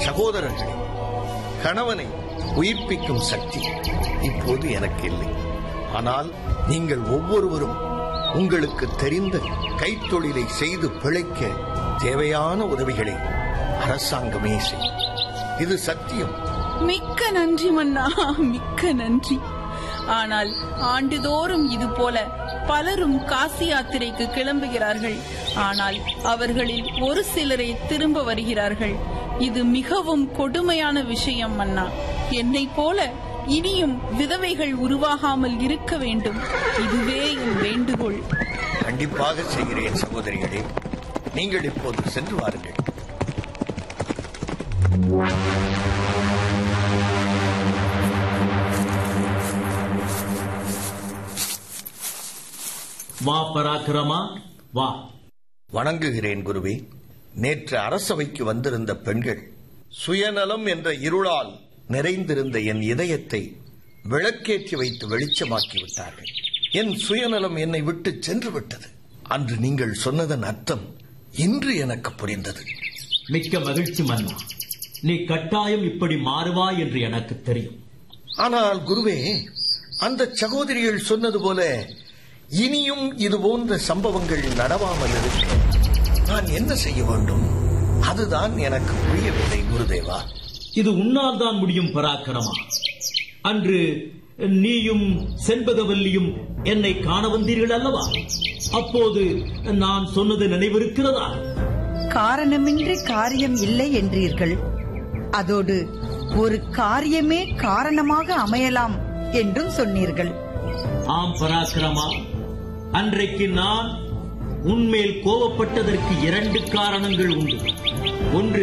சகோதரர்களே, கணவனை உயிர்ப்பிக்கும் சக்தி இப்போது எனக்கு இல்லை. ஆனால் நீங்கள் ஒவ்வொருவரும் உங்களுக்கு தெரிந்த கைத்தொழிலை செய்து பிழைக்க தேவையான உதவிகளை அரசாங்கமே செய்யும். இது சத்தியம். மிக்க நன்றி மன்னா, மிக்க நன்றி. ஆனால் ஆண்டுதோறும் இது போல பலரும் காசி யாத்திரைக்கு கிளம்புகிறார்கள். ஆனால் அவர்களில் ஒரு சிலரே திரும்ப வருகிறார்கள். இது மிகவும் கொடுமையான விஷயம் மன்னா. என்னை போல இனியும் விதவைகள் உருவாகாமல் இருக்க வேண்டும். இதுவே என் வேண்டுகோள். கண்டிப்பாக செய்கிறேன் சகோதரிகளே. நீங்கள் இப்போது சென்று வாருங்கள். வா பராக்கிரமா, வா. வணங்குகிறேன் குருவே. நேற்று அரசவைக்கு வந்திருந்த பெண்கள் சுயநலம் என்ற இருளால் நிறைந்திருந்த என் இதயத்தை விளக்கேற்றி வைத்து வெளிச்சமாக்கி விட்டார்கள். என் சுயநலம் என்னை விட்டு சென்று விட்டது. அன்று நீங்கள் சொன்னதன் அர்த்தம் இன்று எனக்கு புரிந்தது. மிக்க மகிழ்ச்சி மன்னா. நீ கட்டாயம் இப்படி மாறுவாய் என்று எனக்கு தெரியும். ஆனால் குருவே, அந்த சகோதரிகள் சொன்னது போல இனியும் இது போன்ற சம்பவங்கள் நடவாமல் இருக்க நான் என்ன செய்ய வேண்டும்? அதுதான் எனக்கு புரியவில்லை குருதேவா. இது உன்னால் தான் முடியும் பராக்கிரமா. அன்று நீயும் செண்பகவல்லியும் என்னை காண வந்தீர்கள் அல்லவா? அப்போது நான் சொன்னது நினைவிருக்கிறதா? காரணமின்றி காரியம் இல்லை என்றீர்கள். அதோடு ஒரு காரியமே காரணமாக அமையலாம் என்றும் சொன்னீர்கள். ஆம் பராக்கிரமா, அன்றைக்கு நான் உன்மேல் கோபப்பட்டதற்கு 2 காரணங்கள் உண்டு. ஒன்று,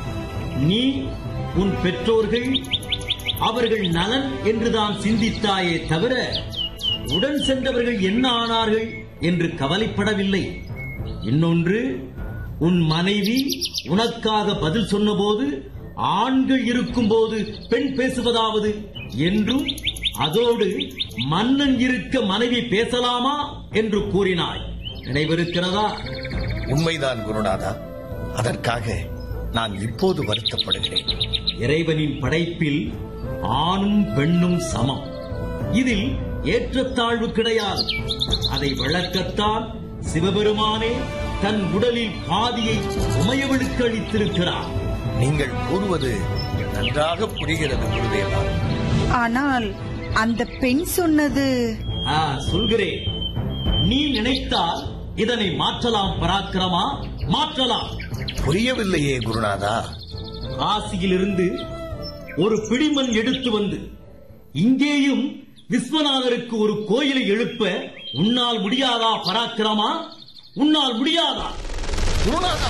நீ உன் பெற்றோர்கள் அவர்கள் நலன் என்றுதான் சிந்தித்தாயே தவிர உடன் சென்றவர்கள் என்ன ஆனார்கள் என்று கவலைப்படவில்லை. இன்னொன்று, உன் மனைவி உனக்காக பதில் சொன்னபோது ஆண்கள் இருக்கும் போது பெண் பேசுவதாவது என்றும், அதோடு மன்னன் இருக்க மனைவி பேசலாமா என்று கூறினாய். நினைவிருக்கிறதா? உண்மைதான் குருநாதா. அதற்காக நான் இப்போது வருத்தப்படுகிறேன். இறைவனின் படைப்பில் ஆணும் பெண்ணும் சமம். இதில் ஏற்றத்தாழ்வு கிடையாது. அதை விளக்கத்தான் சிவபெருமானே தன் உடலில் பாதியை உமையவளுக்கு அளித்திருக்கிறார். நீங்கள் கூறுவது நன்றாக புரிகிறது குருதேவா. ஆனால் அந்த பெண் சொன்னது... சொல்கிறேன். நீ நினைத்தால் இதனை மாற்றலாம் பராக்கிரமா, மாற்றலாம். புரியவில்லையே குருநாதா. காசியிலிருந்து ஒரு பிடிமண் எடுத்து வந்து இங்கேயும் விஸ்வநாதருக்கு ஒரு கோயிலை எழுப்ப உன்னால் முடியாதா பராக்கிரமா? உன்னால் முடியாதா? குருநாதா,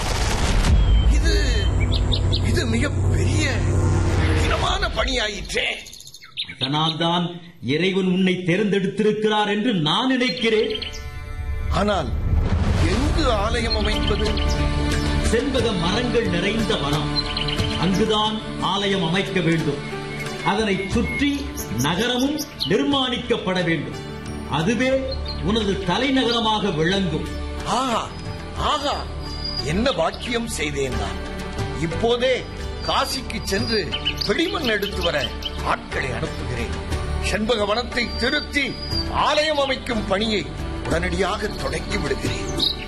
இது மிக பெரிய கடினமான பணியாயிற்றே. அதனால்தான் இறைவன் உன்னை தேர்ந்தெடுத்திருக்கிறார் என்று நான் நினைக்கிறேன். ஆனால் எங்கு ஆலயம் அமைப்பது? செண்பக மரங்கள் நிறைந்த வனம், அங்குதான் ஆலயம் அமைக்க வேண்டும். அதனை சுற்றி நகரமும் நிர்மாணிக்கப்பட வேண்டும். அதுவே உனது தலைநகரமாக விளங்கும். ஆகா, என்ன பாக்கியம் செய்தேன் நான். இப்போதே காசிக்கு சென்று பிடிமண் எடுத்து வர ஆட்களை அனுப்புகிறேன். செண்பக வனத்தை திருத்தி ஆலயம் அமைக்கும் பணியை உடனடியாக தொடங்கி விடுகிறேன்.